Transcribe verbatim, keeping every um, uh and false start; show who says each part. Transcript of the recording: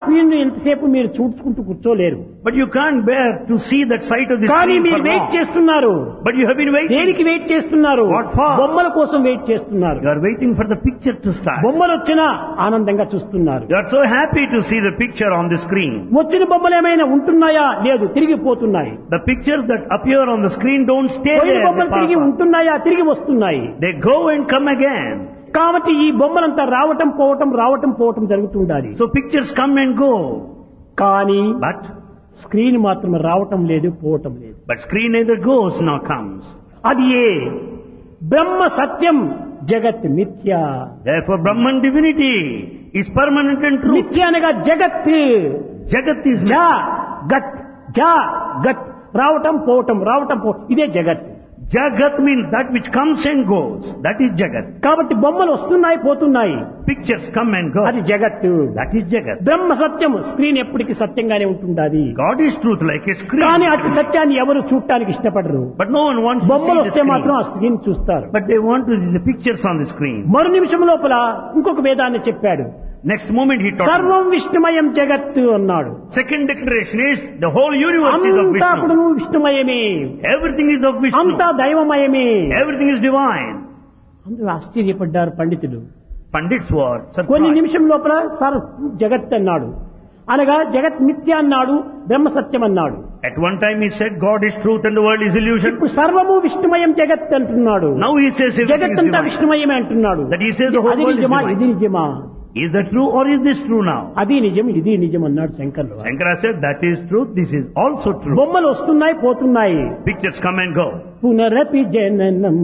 Speaker 1: Screen ఎంతసేపు మీరు చూసుకుంటూ కూర్చోలేరు.
Speaker 2: But you can't bear to see that sight of the
Speaker 1: కానీ
Speaker 2: screen
Speaker 1: మీరు
Speaker 2: for
Speaker 1: వెయిట్
Speaker 2: long.
Speaker 1: చేస్తున్నారు.
Speaker 2: But you have been waiting.
Speaker 1: దేనికి వెయిట్ చేస్తున్నారు?
Speaker 2: What for?
Speaker 1: బొమ్మల కోసం వెయిట్ చేస్తున్నారు.
Speaker 2: You are waiting for the picture to start.
Speaker 1: బొమ్మలు వచ్చినా ఆనందంగా చూస్తున్నారు.
Speaker 2: You are so happy to see the picture on the screen.
Speaker 1: వచ్చిన బొమ్మలు ఏమైనా ఉంటున్నాయా? లేదు, తిరిగిపోతున్నాయి.
Speaker 2: The pictures that appear on the screen don't stay
Speaker 1: పోయిన
Speaker 2: there.
Speaker 1: బొమ్మలు
Speaker 2: They pass
Speaker 1: తిరిగి
Speaker 2: on.
Speaker 1: ఉంటున్నాయా? తిరిగి వస్తున్నాయి.
Speaker 2: They go and come again.
Speaker 1: కాబట్టి ఈ బొమ్మలంతా రావటం పోవటం రావటం పోవటం జరుగుతుండాలి.
Speaker 2: So pictures come and go.
Speaker 1: కానీ
Speaker 2: But
Speaker 1: స్క్రీన్ మాత్రం రావటం లేదు, పోవటం లేదు.
Speaker 2: but screen neither goes nor comes.
Speaker 1: అది ఏ బ్రహ్మ సత్యం, జగత్ మిథ్య.
Speaker 2: Therefore Brahman divinity is permanent and true.
Speaker 1: మిథ్య అనగా జగత్.
Speaker 2: Jagat is
Speaker 1: జా గత్, జా గత్, రావటం పోవటం రావటం పో, ఇదే జగత్.
Speaker 2: Jagat means that which comes and goes. That is Jagat.
Speaker 1: కాబట్టి బొమ్మలు వస్తున్నాయి పోతున్నాయి,
Speaker 2: Pictures come and go.
Speaker 1: అది జగత్.
Speaker 2: That is Jagat.
Speaker 1: Brahma Satyam, screen ఎప్పటికీ సత్యంగానే ఉంటుండాలి.
Speaker 2: God is truth like a screen.
Speaker 1: కానీ అతి సత్యాన్ని ఎవరు చూడటానికి ఇష్టపడరు.
Speaker 2: But no one wants to
Speaker 1: బొమ్మలు
Speaker 2: see the
Speaker 1: వస్తే మాత్రం
Speaker 2: screen.
Speaker 1: ఆ స్క్రీన్ చూస్తారు.
Speaker 2: But they want to see the pictures on the screen.
Speaker 1: మరు నిమిషం లోపల ఇంకొక వేదాన్ని చెప్పాడు.
Speaker 2: Next moment he taught.
Speaker 1: సర్వం విష్ణుమయం జగత్తు అన్నాడు.
Speaker 2: Second declaration is the whole universe is of
Speaker 1: అంతా
Speaker 2: Vishnu.
Speaker 1: కూడా విష్ణుమయమే,
Speaker 2: Everything is of Vishnu.
Speaker 1: అంతా దైవమయమే.
Speaker 2: Everything is divine.
Speaker 1: అందరూ ఆశ్చర్యపడ్డారు పండితులు.
Speaker 2: Pandits were
Speaker 1: కొన్ని
Speaker 2: surprised.
Speaker 1: నిమిషం లోపల సర్ జగత్ అన్నాడు. అనగా జగత్ మిథ్య అన్నాడు, బ్రహ్మ సత్యం అన్నాడు.
Speaker 2: At one time he said God is truth and the world is illusion.
Speaker 1: ఇప్పుడు సర్వము విష్ణుమయం జగత్ అంటున్నాడు.
Speaker 2: Now he says everything
Speaker 1: జగత్
Speaker 2: is
Speaker 1: అంతా
Speaker 2: divine.
Speaker 1: విష్ణుమయమే అంటున్నాడు.
Speaker 2: That he says the whole
Speaker 1: అది
Speaker 2: world is
Speaker 1: నిజమా,
Speaker 2: divine.
Speaker 1: ఇది నిజమా?
Speaker 2: Is that true or is this true now?
Speaker 1: అది నిజం, ఇది నిజం అన్నాడు శంకర్లు.
Speaker 2: Shankara said that is truth, this is also true.
Speaker 1: బొమ్మలు వస్తున్నాయి పోతున్నాయి.
Speaker 2: Pictures come and go.
Speaker 1: పునరపి జననం